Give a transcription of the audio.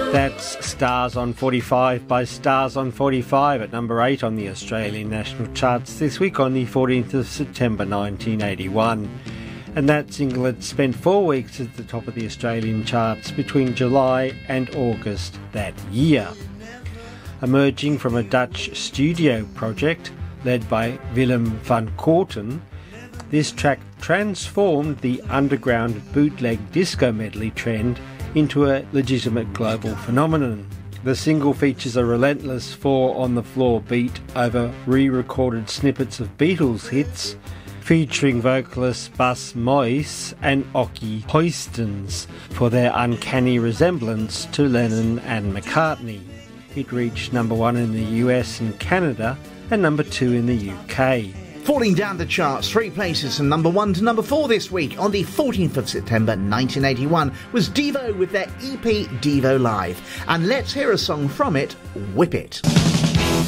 That's Stars on 45 by Stars on 45 at number 8 on the Australian national charts this week on the 14th of September 1981. And that single had spent 4 weeks at the top of the Australian charts between July and August that year. Emerging from a Dutch studio project led by Willem van Koorten, this track transformed the underground bootleg disco medley trend into a legitimate global phenomenon. The single features a relentless four-on-the-floor beat over re-recorded snippets of Beatles hits, featuring vocalists Bas Moyes and Ockie Hoystens for their uncanny resemblance to Lennon and McCartney. It reached number 1 in the US and Canada and number 2 in the UK. Falling down the charts 3 places from number 1 to number 4 this week on the 14th of September 1981 was Devo with their EP Devo Live. And let's hear a song from it, Whip It.